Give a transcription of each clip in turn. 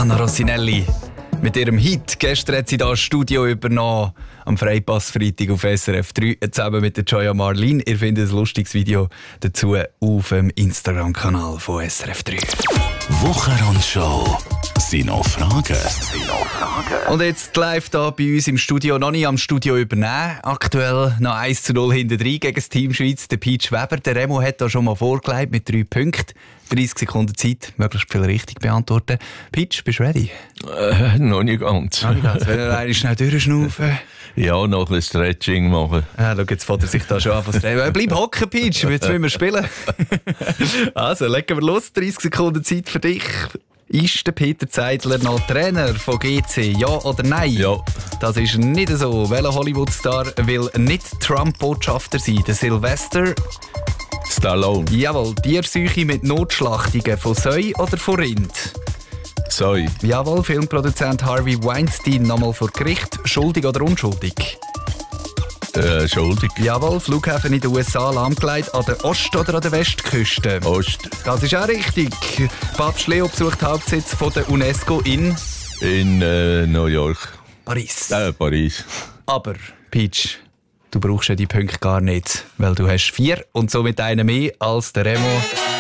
Anna Rossinelli mit ihrem Hit. Gestern hat sie das Studio übernommen, am Freipass-Freitag auf SRF 3, zusammen mit der Joya Marlin. Ihr findet ein lustiges Video dazu auf dem Instagram-Kanal von SRF 3. Wochenrundschau. Sind noch Fragen? Und jetzt live hier bei uns im Studio, noch nicht am Studio übernehmen. Aktuell noch 1:0 hinten drin gegen das Team Schweiz, der Peach Weber. Der Remo hat da schon mal vorgelegt mit 3 Punkten. 30 Sekunden Zeit, möglichst viel richtig beantworten. Peach, bist du ready? Noch nicht ganz. Wenn wir einmal schnell durchschnaufen. Ja, noch ein bisschen Stretching machen. Schau, jetzt fährt er sich da schon an. Bleib hocken, Peach, jetzt müssen wir spielen. Also, legen wir los. 30 Sekunden Zeit für dich. Ist der Peter Zeidler noch Trainer von GC? Ja oder nein? Ja. Das ist nicht so. Welcher Hollywood-Star will nicht Trump-Botschafter sein? Der Sylvester Stallone. Jawohl. Tierseuche mit Notschlachtungen von Säu oder von Rind? Säu. Jawohl. Filmproduzent Harvey Weinstein nochmal vor Gericht. Schuldig oder unschuldig? Schuldig. Jawohl. Flughafen in den USA lahmgelegt an der Ost- oder an der Westküste? Ost. Das ist auch richtig. Papst Leo besucht Hauptsitz von der UNESCO in New York. Paris. Paris. Aber, Peach, du brauchst ja die Punkte gar nicht, weil du hast 4 und somit einen mehr als der Remo.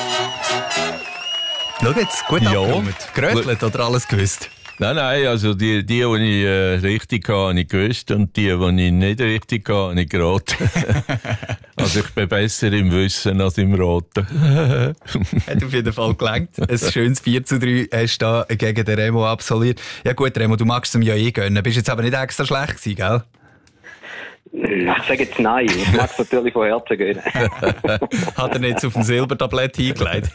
Schau jetzt, gut abgerundet. Gerötelt oder alles gewusst? Nein, also die ich richtig hatte, habe ich gewusst und die ich nicht richtig hatte, habe ich geraten. Also ich bin besser im Wissen als im Raten. Hat auf jeden Fall gelangt. Ein schönes 4:3 hast du da gegen den Remo absolviert. Ja gut, Remo, du magst es ihm ja eh gönnen. Bist jetzt aber nicht extra schlecht gewesen, gell? Ich sage jetzt nein. Ich mag es natürlich von Herzen gönnen. Hat er nicht auf dem Silbertablett hingelegt?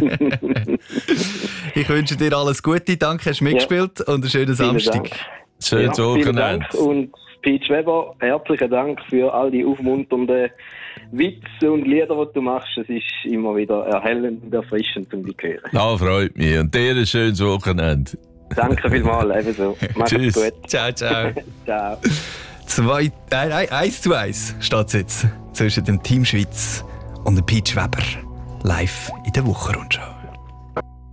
Ich wünsche dir alles Gute. Danke, hast du mitgespielt und einen schönen Samstag. Schönes Vielen Wochenende. Dank. Und Peach Weber, herzlichen Dank für all die aufmunternden Witze und Lieder, die du machst. Es ist immer wieder erhellend und erfrischend, um dich zu hören. Ja, freut mich. Und dir ein schönes Wochenende. Danke vielmals, ebenso. Mach's Tschüss. gut. Ciao, ciao. Ciao. 1:1 steht es jetzt zwischen dem Team Schweiz und dem Peach Weber. Live in der Wochenrundschau.